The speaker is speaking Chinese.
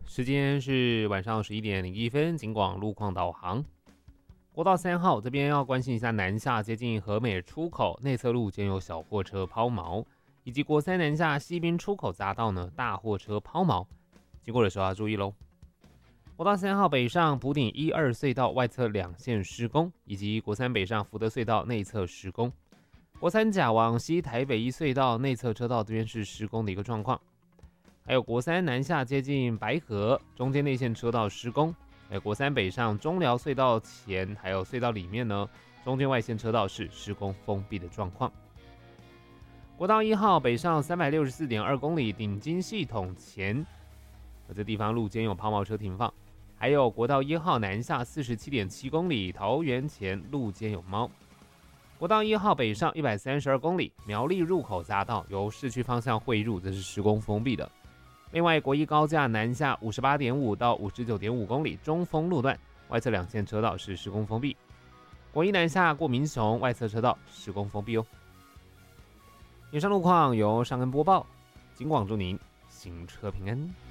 时间是晚上11点01分，警广路况导航。国道3号这边要关心一下南下接近和美出口内侧路间有小货车抛锚，以及国三南下西滨出口匝道呢大货车抛锚，经过的时候要注意喽。国道3号北上埔顶1、2隧道外侧2线施工，以及国三北上福德隧道内侧施工。国三甲往西台北1隧道内侧车道这边是施工的一个状况。还有国三南下接近白河中间内线车道施工，还有国三北上中寮隧道前还有隧道里面呢，中间外线车道是施工封闭的状况。国道1号北上364.2公里顶金系统前，这地方路肩有抛锚车停放。还有国道1号南下47.7公里桃园前路肩有猫。国道1号北上132公里苗栗入口匝道由市区方向汇入，这是施工封闭的。另外，国一高架南下58.5到59.5公里中丰路段外侧2线车道是施工封闭。国一南下过民雄外侧车道施工封闭哦。以上路况由尚恩播报，警广祝您行车平安。